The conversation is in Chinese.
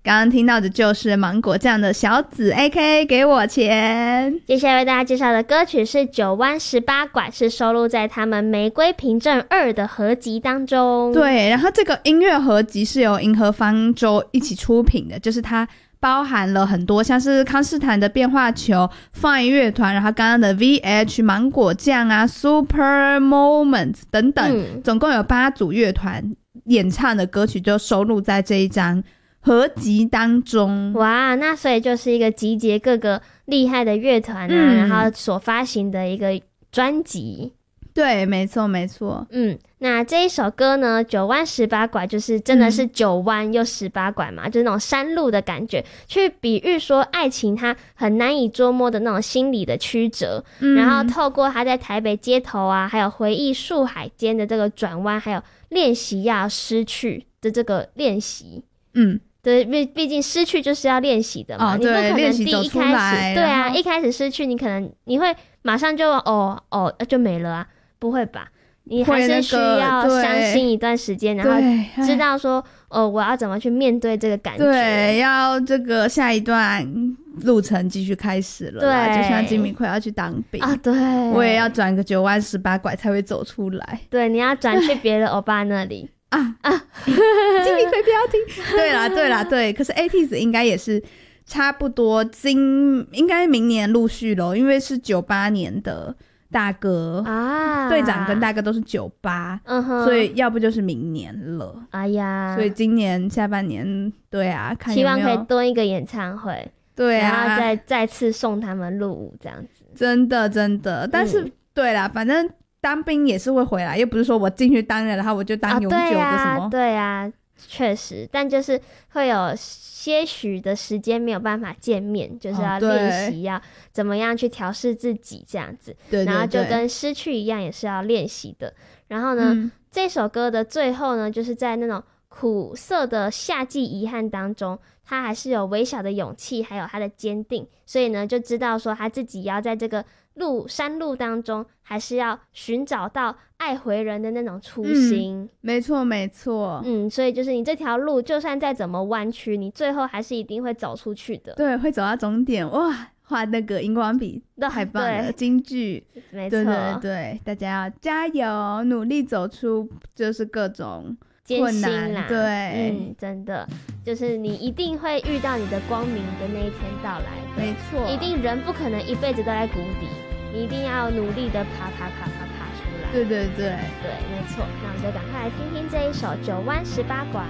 刚刚听到的就是芒果酱的小紫 AKA 给我钱。 接下来为大家介绍的歌曲是九弯18拐，是收录在他们玫瑰凭证2的合集当中。 对，然后这个音乐合集是由银河方舟一起出品的，就是它包含了很多像是康斯坦的变化球、Fine 乐团，然后刚刚的 VH 芒果酱啊、Super Moment 等等，总共有8组乐团演唱的歌曲就收录在这一张合集当中。 哇，那所以就是一个集结各个厉害的乐团啊，然后所发行的一个专辑。 对，没错没错。 那这一首歌呢，九弯18拐，就是真的是9弯又18拐嘛，就是那种山路的感觉，去比喻说爱情它很难以捉摸的那种心理的曲折，然后透过他在台北街头啊，还有回忆树海间的这个转弯，还有练习要失去的这个练习。对，毕竟失去就是要练习的嘛，你不可能第一开始，对啊，一开始失去，你会马上就就没了啊，不会吧？你还是需要相信一段时间，然后知道说我要怎么去面对这个感觉。 对，要这个下一段路程继续开始了啦。对，就像金米奎要去当兵啊，对，我也要转个9弯18拐才会走出来。 对，你要转去别的欧巴那里金米奎不要听。对啦，对。可是 ATEEZ 应该也是差不多应该明年陆续咯，因为是98年的大哥啊，队长跟大哥都是98，所以要不就是明年了。哎呀，所以今年下半年，对啊，看有没有希望可以多一个演唱会， 对啊， 然后再次送他们入伍这样子。 真的，但是对啦，反正当兵也是会回来，又不是说我进去当了，然后我就当永久的什么。 对啊，确实，但就是会有些许的时间没有办法见面，就是要练习要怎么样去调适自己这样子。对，然后就跟失去一样，也是要练习的。然后呢，这首歌的最后呢，就是在那种苦涩的夏季遗憾当中，他还是有微小的勇气，还有他的坚定，所以呢，就知道说他自己要在这个山路当中，还是要寻找到爱回人的那种初心。 没错。 所以就是你这条路就算再怎么弯曲，你最后还是一定会走出去的。对， 会走到终点。哇，画那个荧光笔太棒了，金句。没错，对，大家要加油，努力走出就是各种困难啦。对， 真的就是你一定会遇到你的光明的那一天到来的。 没错， 一定人不可能一辈子都在谷底，你一定要努力的爬出来。对，没错。那我们就赶快来听听这一首9弯18拐。